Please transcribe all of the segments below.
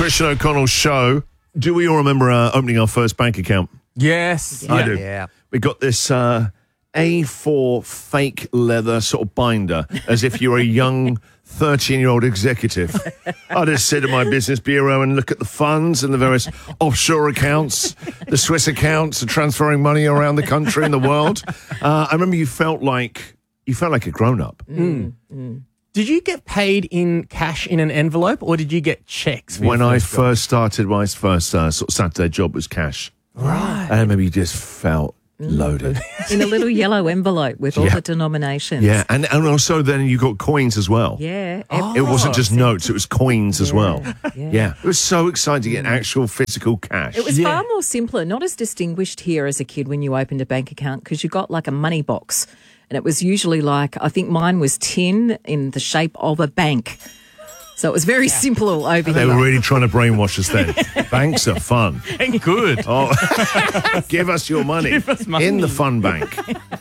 Christian O'Connell show. Do we all remember opening our first bank account? Yes. I do. Yeah. We got this A4 fake leather sort of binder, as if you were a young 13-year-old executive. I just sit at my business bureau and look at the funds and the various offshore accounts, the Swiss accounts, and transferring money around the country and the world. I remember you felt like a grown-up. Did you get paid in cash in an envelope, or did you get checks? For When your I first job? first started, my first sort of Saturday job was cash. Right. And maybe you just felt loaded. In a little yellow envelope with all Yeah. the denominations. Yeah, and also then you got coins as well. Yeah. It wasn't just notes, it was coins as well. yeah. Yeah. It was so exciting to get actual physical cash. It was far more simpler, not as distinguished here as a kid when you opened a bank account, because you got like a money box. And it was usually like, I think mine was tin in the shape of a bank. So it was very simple over They here. were really trying to brainwash us then. Banks are fun. And good. Oh, give us your money. Give us money. In the fun bank.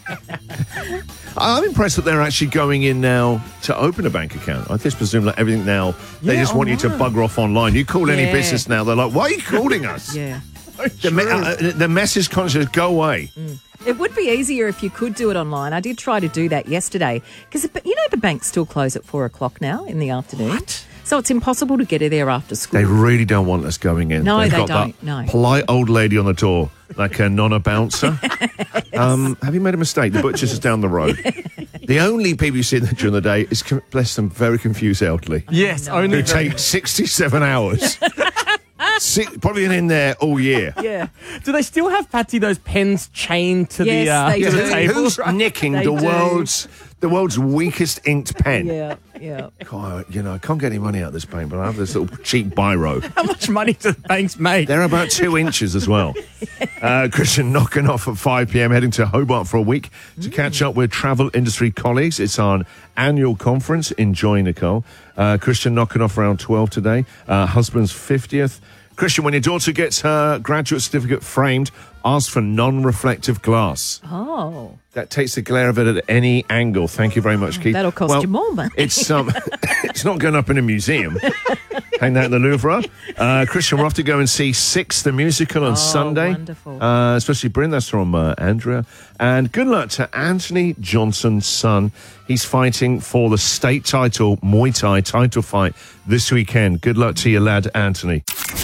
I'm impressed that they're actually going in now to open a bank account. I just presume that everything now, they just want you to bugger off online. You call any Yeah. business now, they're like, why are you calling us? Yeah. The message conscious, go away. It would be easier if you could do it online. I did try to do that yesterday because, you know, the banks still close at 4 o'clock now in the afternoon. What? So it's impossible to get it there after school. They really don't want us going in. No, They've they got don't, that no. polite old lady on the door, like a nonna bouncer. Have you made a mistake? The butcher's is down the road. The only people you see during the day is, bless them, very confused elderly. Yes, only Who take 67 hours. Probably in there all year. Yeah. Do they still have, Patsy, those pens chained to Yes, they the do. table? Who's nicking They the do. world's weakest inked pen? Yeah, yeah. God, I can't get any money out of this bank, but I have this little cheap biro. How much money do the banks make? They're about 2 inches as well. Christian knocking off at 5 p.m, heading to Hobart for a week to catch up with travel industry colleagues. It's our annual conference. Enjoy, Nicole. Christian knocking off around 12 today. Husband's 50th. Christian, when your daughter gets her graduate certificate framed, ask for non-reflective glass. Oh. That takes the glare of it at any angle. Thank you very much, Keith. That'll cost you more, man. It's it's not going up in a museum. Hang that in the Louvre. Christian, we're off to go and see Six, the musical, on Sunday. Wonderful. Especially Bryn, that's from Andrea. And good luck to Anthony Johnson's son. He's fighting for the state title, Muay Thai title fight this weekend. Good luck to your lad, Anthony.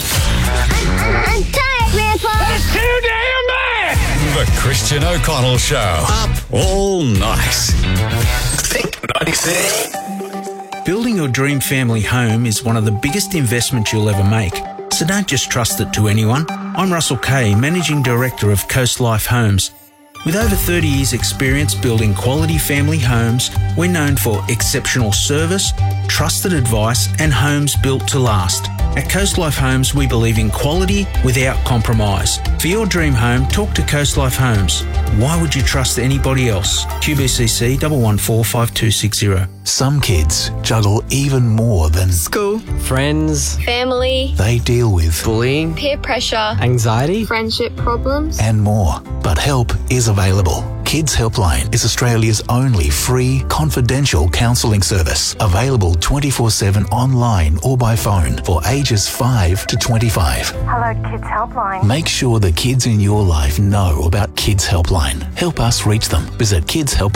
I'm tired, Grandpa. Too damn bad! The Christian O'Connell Show. Up all night. Think 96. Building your dream family home is one of the biggest investments you'll ever make. So don't just trust it to anyone. I'm Russell Kay, Managing Director of Coast Life Homes. With over 30 years' experience building quality family homes, we're known for exceptional service, trusted advice, and homes built to last. At Coast Life Homes, we believe in quality without compromise. For your dream home, talk to Coast Life Homes. Why would you trust anybody else? QBCC 1145260. Some kids juggle even more than School, friends, Family, they deal with bullying, peer pressure, anxiety. friendship problems. and more. But help is available. Kids Helpline is Australia's only free, confidential counselling service. Available 24/7 online or by phone for ages 5 to 25. Hello, Kids Helpline. Make sure the kids in your life know about Kids Helpline. Help us reach them. Visit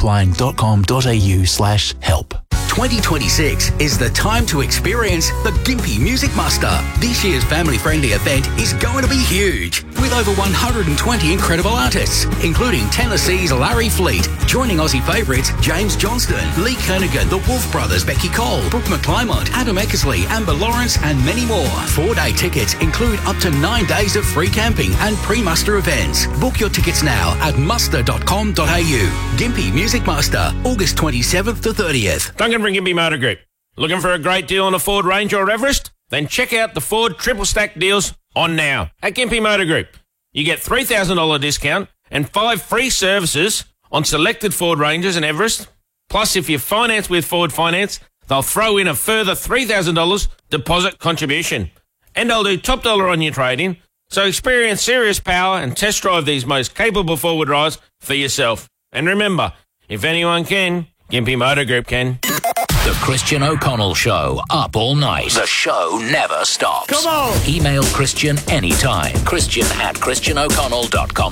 kidshelpline.com.au/help. 2026 is the time to experience the Gympie Music Muster. This year's family-friendly event is going to be huge, with over 120 incredible artists, including Tennessee's Larry Fleet, joining Aussie favourites James Johnston, Lee Kernaghan, the Wolf Brothers, Becky Cole, Brooke McClymont, Adam Eckersley, Amber Lawrence, and many more. 4-day tickets include up to 9 days of free camping and pre-muster events. Book your tickets now at muster.com.au. Gympie Music Muster, August 27th to 30th. Duncan from Gympie Motor Group. Looking for a great deal on a Ford Ranger or Everest? Then check out the Ford Triple Stack deals on now at Gympie Motor Group. You get $3,000 discount and 5 free services on selected Ford Rangers and Everest. Plus, if you finance with Ford Finance, they'll throw in a further $3,000 deposit contribution. And they'll do top dollar on your trade-in. So experience serious power and test drive these most capable four-wheel drives for yourself. And remember, if anyone can, Gympie Motor Group can. The Christian O'Connell Show, up all night. The show never stops. Come on! Email Christian anytime. Christian@christianoconnell.com.